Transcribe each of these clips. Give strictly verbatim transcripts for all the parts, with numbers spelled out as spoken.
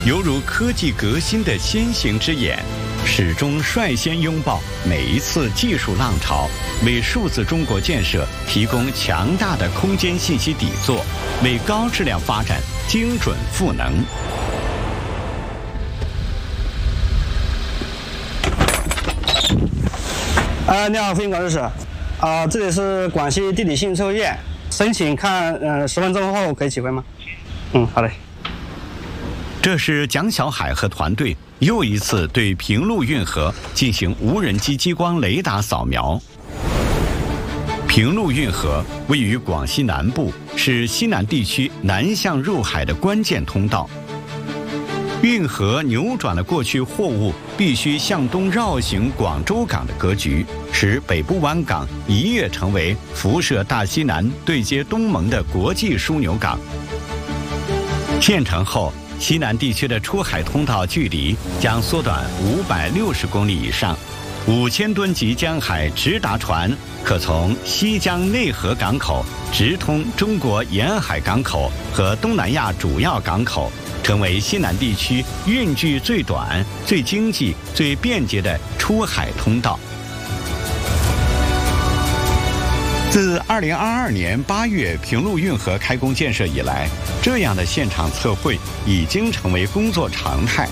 犹如科技革新的先行之眼，始终率先拥抱每一次技术浪潮，为数字中国建设提供强大的空间信息底座，为高质量发展精准赋能。 呃，你好，飞行管制室。啊、呃，这里是广西地理信息测绘院，申请看，呃，十分钟后可以起飞吗？嗯，好嘞。 这是蒋小海和团队又一次对平陆运河进行无人机激光雷达扫描。平陆运河位于广西南部，是西南地区南向入海的关键通道。运河扭转了过去货物必须向东绕行广州港的格局，使北部湾港一跃成为辐射大西南、对接东盟的国际枢纽港。建成后，西南地区的出海通道距离将缩短五百六十公里以上，五千吨级江海直达船可从西江内河港口直通中国沿海港口和东南亚主要港口，成为西南地区运距最短、最经济、最便捷的出海通道。自二零二二年八月平陆运河开工建设以来，这样的现场测绘已经成为工作常态。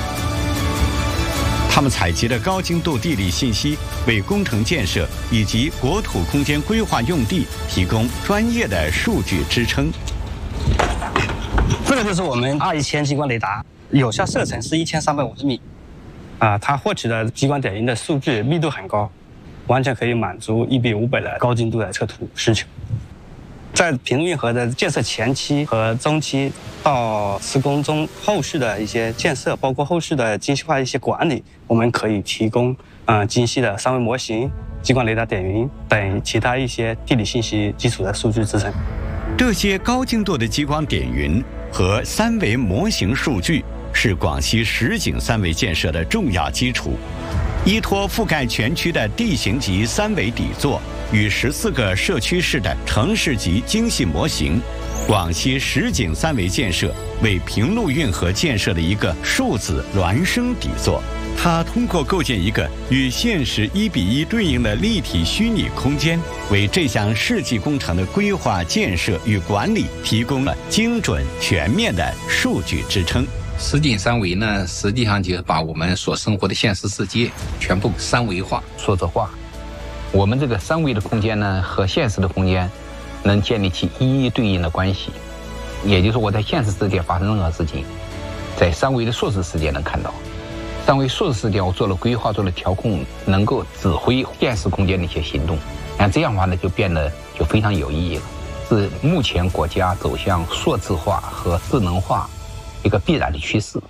他们采集的高精度地理信息，为工程建设以及国土空间规划用地提供专业的数据支撑。 这个就是我们二一千激光雷达，有效射程是一千三百五十米，啊，它获取的激光点云的数据密度很高，完全可以满足一比五百的高精度的测图需求。在平陆运河的建设前期和中期到施工中后续的一些建设，包括后续的精细化一些管理，我们可以提供嗯、呃、精细的三维模型、激光雷达点云等其他一些地理信息基础的数据支撑。 这些高精度的激光点云和三维模型数据是广西实景三维建设的重要基础。依托覆盖全区的地形级三维底座与十四个社区式的城市级精细模型，广西实景三维建设为平陆运河建设的一个数字孪生底座。它通过构建一个与现实一比一对应的立体虚拟空间，为这项世纪工程的规划、建设与管理提供了精准全面的数据支撑。 实景三维呢，实际上就是把我们所生活的现实世界全部三维化、数字化。我们这个三维的空间呢，和现实的空间能建立起一一对应的关系，也就是我在现实世界发生任何事情，在三维的数字世界能看到。三维数字世界我做了规划、做了调控，能够指挥现实空间的一些行动。那这样的话呢，就变得就非常有意义了，是目前国家走向数字化和智能化一个必然的趋势。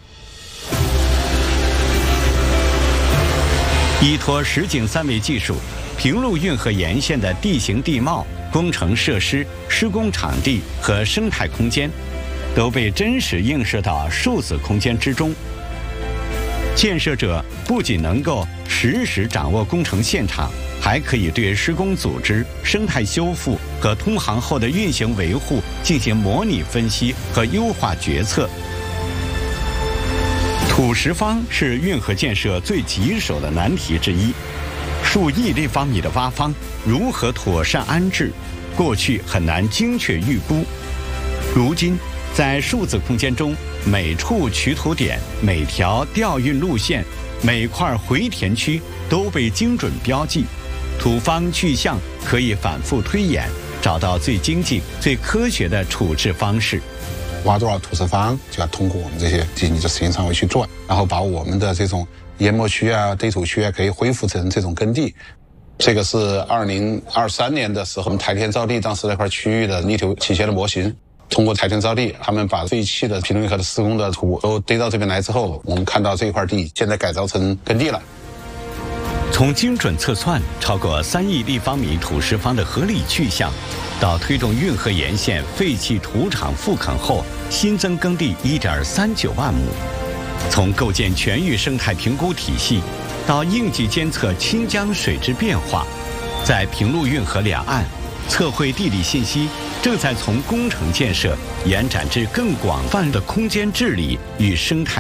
依托实景三维技术，平陆运河沿线的地形地貌、工程设施、施工场地和生态空间，都被真实映射到数字空间之中。建设者不仅能够实时掌握工程现场，还可以对施工组织、生态修复和通航后的运行维护进行模拟分析和优化决策。土石方是运河建设最棘手的难题之一，数亿立方米的洼方如何妥善安置，过去很难精确预估。如今，在数字空间中，每处取土点、每条调运路线、每块回填区都被精准标记，土方去向可以反复推演，找到最经济、最科学的处置方式。 挖多少土石方，就要通过我们这些经济的实验三维去做，然后把我们的这种淹没区啊、堆土区啊，可以恢复成这种耕地。这个是二零二三年的时候，我们台田造地当时那块区域的泥土倾斜的模型。通过台田造地，他们把这一期的平陆运河的施工的土都堆到这边来之后，我们看到这块地现在改造成耕地了。 从精准测算超过三亿立方米土石方的合理去向，到推动运河沿线废弃土场复垦后新增耕地 一点三九万亩，从构建全域生态评估体系到应急监测清江水质变化，在平陆运河两岸测绘地理信息正在从工程建设延展至更广泛的空间治理与生态